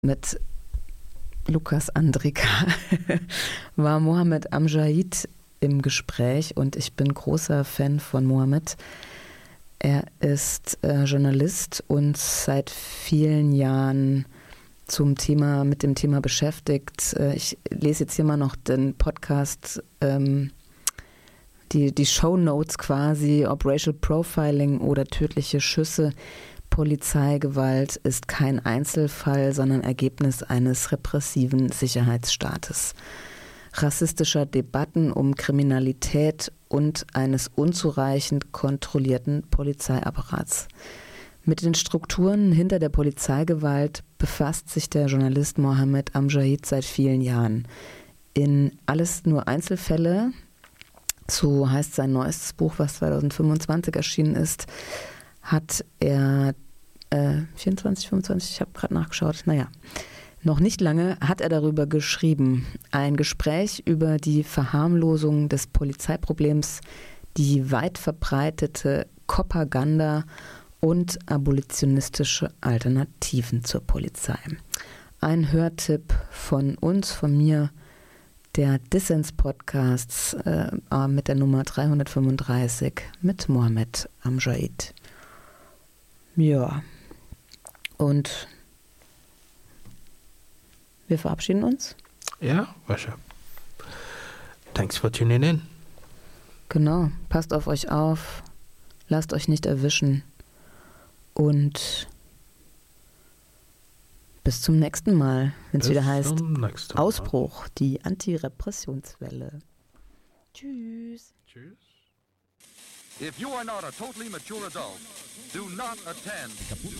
Mit Lukas Andrika war Mohammed Amjad im Gespräch und ich bin großer Fan von Mohammed. Er ist Journalist und seit vielen Jahren mit dem Thema beschäftigt. Ich lese jetzt hier mal noch den Podcast, die Shownotes quasi, ob Racial Profiling oder tödliche Schüsse. Polizeigewalt ist kein Einzelfall, sondern Ergebnis eines repressiven Sicherheitsstaates, rassistischer Debatten um Kriminalität und eines unzureichend kontrollierten Polizeiapparats. Mit den Strukturen hinter der Polizeigewalt befasst sich der Journalist Mohammed Amjad seit vielen Jahren. In Alles nur Einzelfälle, so heißt sein neuestes Buch, was 2025 erschienen ist, hat er 24, 25, ich habe gerade nachgeschaut, noch nicht lange hat er darüber geschrieben. Ein Gespräch über die Verharmlosung des Polizeiproblems, die weit verbreitete Propaganda und abolitionistische Alternativen zur Polizei. Ein Hörtipp von uns, von mir, der Dissens-Podcasts mit der Nummer 335 mit Mohammed Amjad. Ja, und wir verabschieden uns. Ja, Wascha. Thanks for tuning in. Genau, passt auf euch auf, lasst euch nicht erwischen und bis zum nächsten Mal, wenn es wieder heißt Ausbruch, die Antirepressionswelle. Tschüss. Tschüss. If you are not a totally mature adult, do not attend.